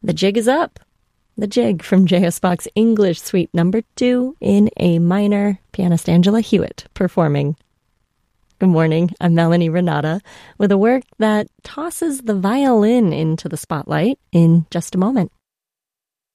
The Jig is Up. The Jig from J.S. Bach's English Suite Number 2 in A minor, pianist Angela Hewitt performing. Good morning, I'm Melanie Renata with a work that tosses the violin into the spotlight in just a moment.